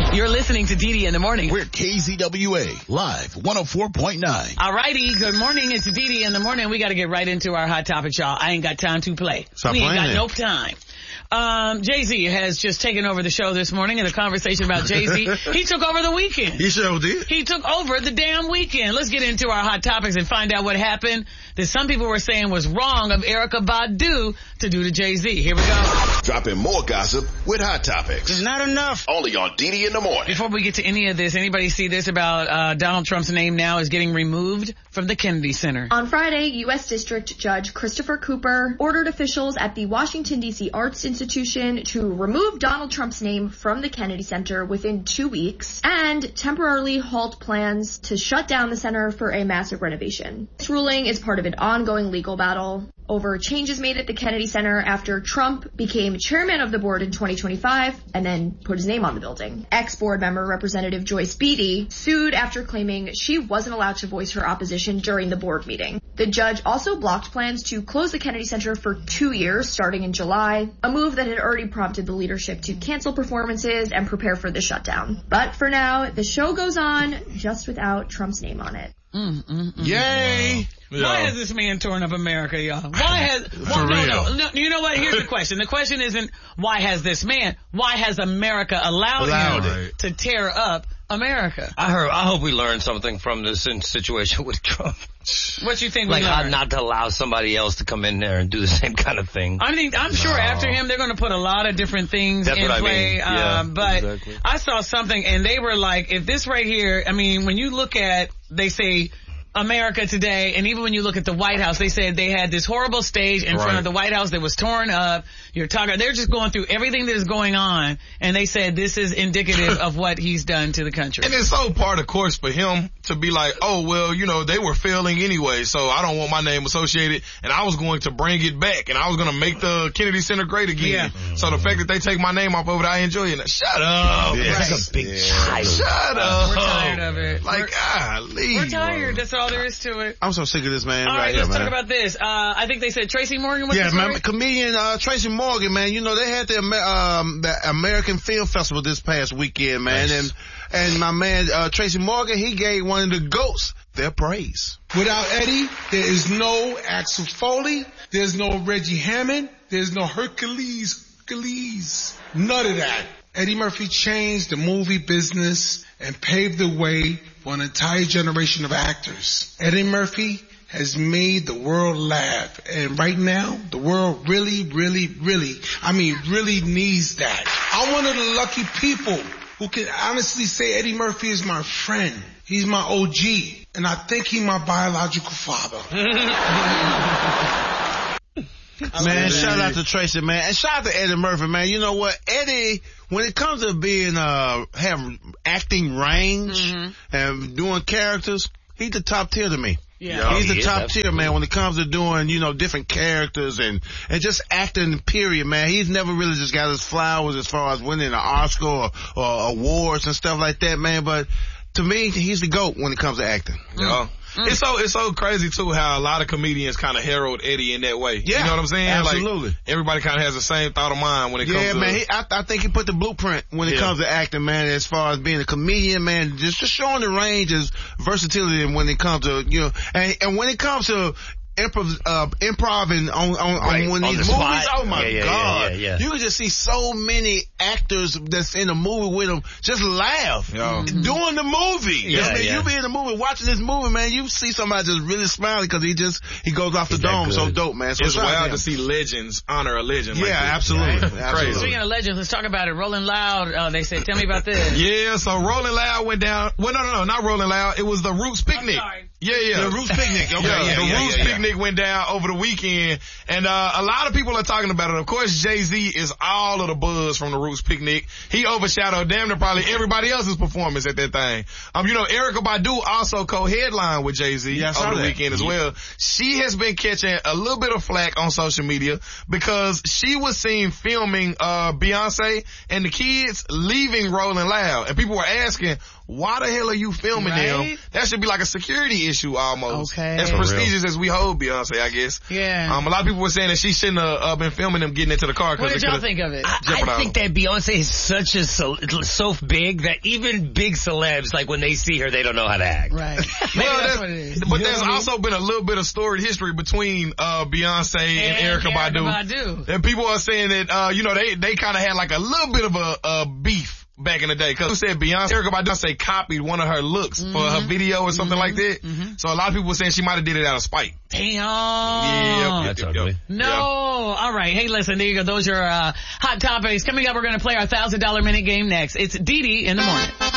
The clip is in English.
You're listening to DD in the Morning. We're KZWA, live 104.9. All righty, good morning. It's DD in the Morning. We got to get right into our hot topic, y'all. I ain't got time to play. We ain't got no time. Jay-Z has just taken over the show this morning in a conversation about Jay-Z. He took over the weekend. He sure did. He took over the damn weekend. Let's get into our hot topics and find out what happened that some people were saying was wrong of Erykah Badu to do to Jay-Z. Here we go. Dropping more gossip with hot topics. It's not enough. Only on DD in the Morning. Before we get to any of this, anybody see this about Donald Trump's name now is getting removed from the Kennedy Center? On Friday, U.S. District Judge Christopher Cooper ordered officials at the Washington, D.C. Arts Institution to remove Donald Trump's name from the Kennedy Center within 2 weeks and temporarily halt plans to shut down the center for a massive renovation. This ruling is part of an ongoing legal battle over changes made at the Kennedy Center after Trump became chairman of the board in 2025 and then put his name on the building. Ex-board member Representative Joyce Beatty sued after claiming she wasn't allowed to voice her opposition during the board meeting. The judge also blocked plans to close the Kennedy Center for 2 years starting in July, a move that had already prompted the leadership to cancel performances and prepare for the shutdown. But for now, the show goes on just without Trump's name on it. Yay! Why has this man torn up America, y'all? No, you know what? Here's the question. The question isn't why has this man, why has America allowed him to tear up America? I hope we learned something from this situation with Trump. What you think we learned? Like not to allow somebody else to come in there and do the same kind of thing. I'm sure after him they're going to put a lot of different things in play. But exactly. I saw something and they were like, if this right here, I mean, when you look at, they say America today, and even when you look at the White House, they said they had this horrible stage in front of the White House that was torn up. They're just going through everything that is going on, and they said this is indicative of what he's done to the country. And it's so part of course for him to be like, oh, well, you know, they were failing anyway, so I don't want my name associated, and I was going to bring it back, and I was going to make the Kennedy Center great again. Yeah. So the fact that they take my name off of it, I enjoy it. Shut up. That's a big child. Shut up. We're tired of it. Like, we're tired. That's all there is to it. I'm so sick of this, man. All right, let's talk about this. I think they said Tracy Morgan was the story? Man, comedian Tracy Morgan, man. You know, they had the American Film Festival this past weekend, man. Nice. And my man Tracy Morgan, he gave one of the GOATs their praise. Without Eddie, there is no Axel Foley, there's no Reggie Hammond, there's no Hercules, none of that. Eddie Murphy changed the movie business and paved the way for an entire generation of actors. Eddie Murphy has made the world laugh. And right now, the world really needs that. I'm one of the lucky people who can honestly say Eddie Murphy is my friend. He's my OG. And I think he's my biological father. Man, shout out to Tracy, man. And shout out to Eddie Murphy, man. You know what? Eddie, when it comes to being, have acting range and doing characters, he's the top tier to me. Yeah. He's the top tier, man, when it comes to doing, you know, different characters and just acting, period, man. He's never really just got his flowers as far as winning an Oscar or awards and stuff like that, man. But to me, he's the GOAT when it comes to acting. Yeah. It's so crazy too how a lot of comedians kind of herald Eddie in that way. Yeah, you know what I'm saying? Absolutely. Like, everybody kind of has the same thought of mind when it comes to... Yeah, man, I think he put the blueprint when it comes to acting, man, as far as being a comedian, man, just showing the range, his versatility when it comes to, you know, and when it comes to improving on when these movies. Oh my God. Yeah. You can just see so many actors that's in a movie with them just laugh doing the movie. You be in the movie watching this movie, man, you see somebody just really smiling because he goes off the dome. So dope, man. So it's wild to see legends honor a legend. Yeah, absolutely. Crazy. Speaking of legends, let's talk about it. Rolling Loud, they said, tell me about this. Yeah, so Rolling Loud went down. Well, no, not Rolling Loud. It was the Roots Picnic. Yeah. The Roots Picnic. Okay. The Roots Picnic went down over the weekend, and a lot of people are talking about it. Of course, Jay-Z is all of the buzz from the Roots Picnic. He overshadowed damn near probably everybody else's performance at that thing. You know, Erykah Badu also co-headlined with Jay-Z over the weekend as well. She has been catching a little bit of flack on social media because she was seen filming Beyonce and the kids leaving Rolling Loud, and people were asking, why the hell are you filming them? That should be like a security issue almost. Okay. As prestigious as we hold Beyonce, I guess. Yeah. A lot of people were saying that she shouldn't have been filming them getting into the car. What did y'all think of it? I think that Beyonce is such a so big that even big celebs, like when they see her, they don't know how to act. Right. Well, that's what it is. But there's also been a little bit of storied history between Beyonce and Erykah Badu. And people are saying that they kind of had like a little bit of a beef back in the day. Cause who said Erykah Badu copied one of her looks for her video or something like that. So a lot of people were saying she might have did it out of spite. Damn. Yeah. That's ugly. No. Yeah. All right. Hey, listen, there you go. Those are hot topics. Coming up, we're going to play our $1,000 minute game next. It's Dee Dee in the morning.